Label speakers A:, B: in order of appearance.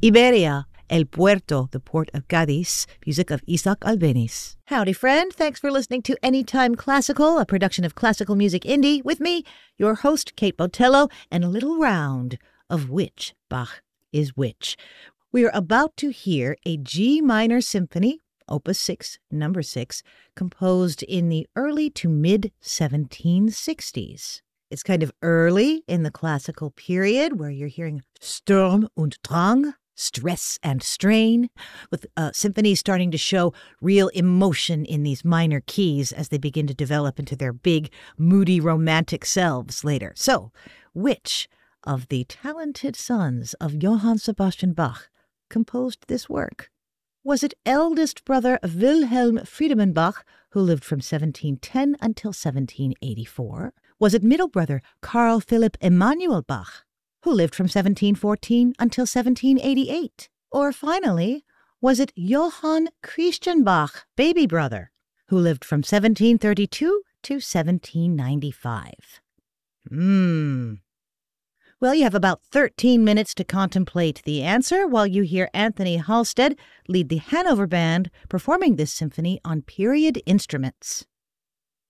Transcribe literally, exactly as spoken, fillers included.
A: Iberia, El Puerto, the port of Cádiz, music of Isaac Albéniz. Howdy, friend. Thanks for listening to Anytime Classical, a production of Classical Music Indie, with me, your host, Kate Botello, and a little round of which Bach is which. We are about to hear a G minor symphony, Opus six, number six, composed in the early to mid seventeen sixties. It's kind of early in the classical period where you're hearing Sturm und Drang, stress and strain, with uh, symphonies starting to show real emotion in these minor keys as they begin to develop into their big, moody, romantic selves later. So, which of the talented sons of Johann Sebastian Bach composed this work? Was it eldest brother Wilhelm Friedemann Bach, who lived from seventeen ten until seventeen eighty-four? Was it middle brother Carl Philipp Emanuel Bach, who lived from seventeen fourteen until seventeen eighty-eight? Or finally, was it Johann Christian Bach, baby brother, who lived from seventeen thirty-two to seventeen ninety-five? Hmm. Well, you have about thirteen minutes to contemplate the answer while you hear Anthony Halstead lead the Hanover Band performing this symphony on period instruments.